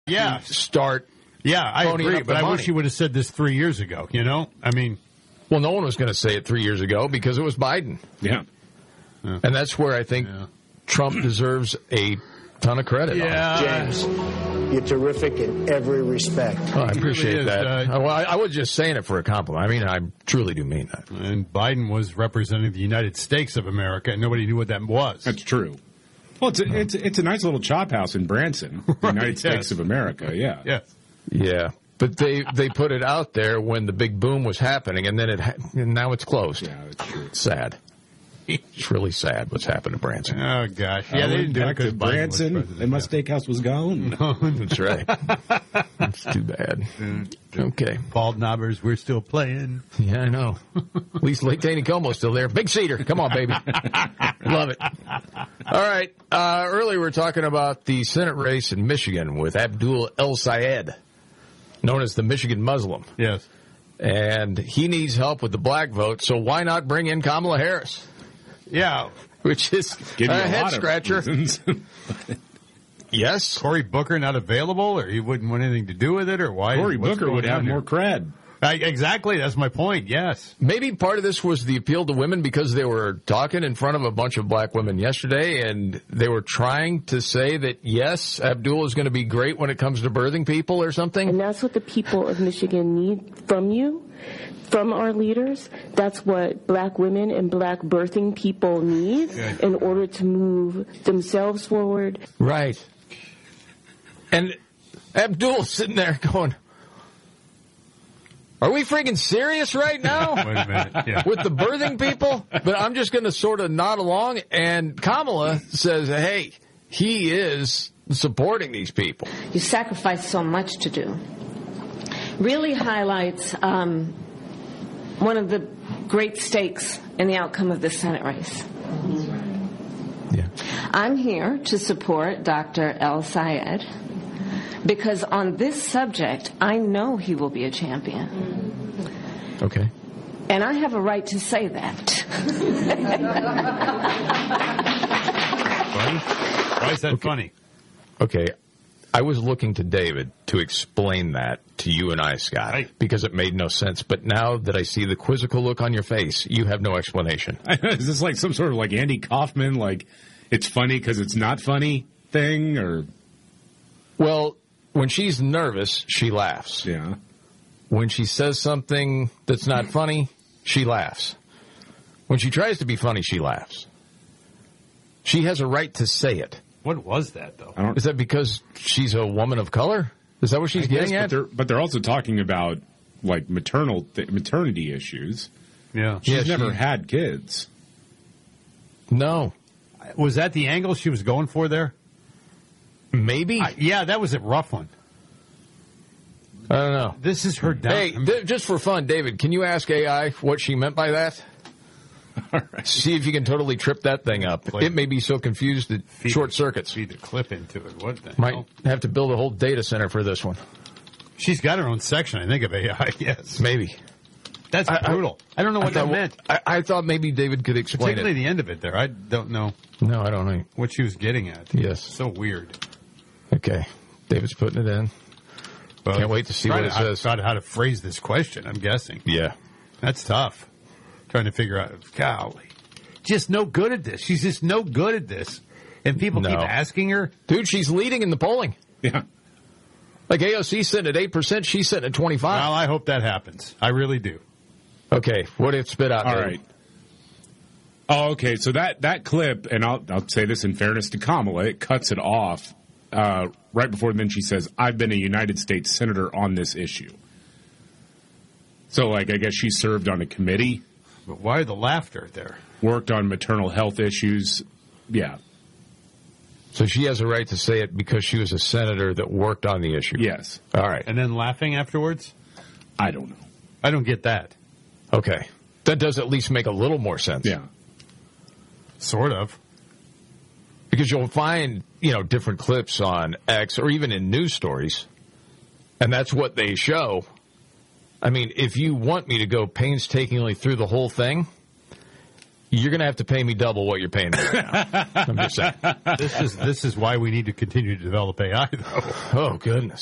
start. Yeah, I agree, but I money. wish you would have said this 3 years ago, I mean. Well, no one was going to say it 3 years ago because it was Biden. Yeah. And that's where I think Trump deserves a ton of credit. James, you're terrific in every respect. Oh, I appreciate that. I was just saying it for a compliment. I mean, I truly do mean that. And Biden was representing the United States of America, and nobody knew what that was. That's true. Well, it's a nice little chop house in Branson, the United States of America, Yes. Yeah. But they put it out there when the big boom was happening, and then and now it's closed. Yeah, that's true. It's sad. It's really sad what's happened to Branson. Oh, gosh. Yeah, they didn't do it because Branson, and my steakhouse was gone. That's right. That's too bad. Okay. Paul Knobbers, we're still playing. Yeah, I know. At least Lake Taneycomo's still there. Big Cedar. Come on, baby. Love it. All right. Earlier we were talking about the Senate race in Michigan with Abdul El-Sayed, known as the Michigan Muslim. Yes. And he needs help with the black vote, so why not bring in Kamala Harris? Yeah. Which is a head-scratcher. Yes. Cory Booker not available, or he wouldn't want anything to do with it, or why? Cory Booker would have more cred. Exactly. That's my point, yes. Maybe part of this was the appeal to women because they were talking in front of a bunch of black women yesterday, and they were trying to say that, yes, Abdul is going to be great when it comes to birthing people or something. And that's what the people of Michigan need from you, from our leaders. That's what black women and black birthing people need in order to move themselves forward. Right. And Abdul's sitting there going, are we freaking serious right now? Wait a minute. Yeah. With the birthing people? But I'm just going to sort of nod along. And Kamala says, hey, he is supporting these people. You sacrifice so much to do. Really highlights one of the great stakes in the outcome of this Senate race. Yeah. I'm here to support Dr. El-Sayed because on this subject, I know he will be a champion. Okay. And I have a right to say that. Why is that funny? Okay. I was looking to David to explain that to you and I, Scott, right, because it made no sense. But now that I see the quizzical look on your face, you have no explanation. Is this like some sort of like Andy Kaufman, like it's funny because it's not funny thing, or? Well, when she's nervous, she laughs. Yeah. When she says something that's not funny, she laughs. When she tries to be funny, she laughs. She has a right to say it. What was that, though? Is that because she's a woman of color? Is that what she's getting at? But they're also talking about, like, maternity issues. Yeah. She's never had kids. No. Was that the angle she was going for there? Maybe. Yeah, that was a rough one. I don't know. This is her down. Hey, just for fun, David, can you ask AI what she meant by that? All right. See if you can totally trip that thing up. It may be so confused that short circuits. Feed the clip into it. What the Might hell? have to build a whole data center for this one. She's got her own section, I think, of AI, yes. Maybe. That's brutal. I don't know what that meant. I thought maybe David could explain Particularly it. the end of it there. I don't know. No, I don't know. What she was getting at. Yes. So weird. Okay. David's putting it in. Well, can't wait to see what it says. How to phrase this question, I'm guessing. Yeah. That's tough. Trying to figure out, golly. Just no good at this. She's just no good at this. And people keep asking her. Dude, she's leading in the polling. Yeah. Like AOC's sitting at 8%, she's sitting at 25%. Well, I hope that happens. I really do. Okay, what did it spit out? All right. Oh, okay. So that clip, and I'll say this in fairness to Kamala, it cuts it off right before then she says, I've been a United States Senator on this issue. So, like, I guess she served on a committee. But why the laughter there? Worked on maternal health issues. Yeah. So she has a right to say it because she was a senator that worked on the issue. Yes. All right. And then laughing afterwards? I don't know. I don't get that. Okay. That does at least make a little more sense. Yeah. Sort of. Because you'll find, different clips on X or even in news stories, and that's what they show. I mean, if you want me to go painstakingly through the whole thing, you're going to have to pay me double what you're paying me right now. I'm just saying. This is why we need to continue to develop AI, though. Oh, goodness.